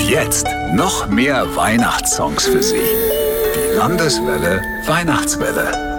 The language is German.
Jetzt noch mehr Weihnachtssongs für Sie. Die Landeswelle Weihnachtswelle.